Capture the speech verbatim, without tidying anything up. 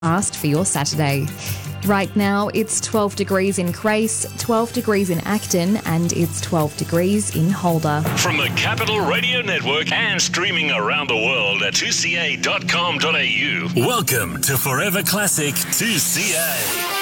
asked for your Saturday. Right now, it's twelve degrees in Crace, twelve degrees in Acton, and it's twelve degrees in Holder. From the Capital Radio Network and streaming around the world at two c a dot com dot a u. Welcome to Forever Classic two C A.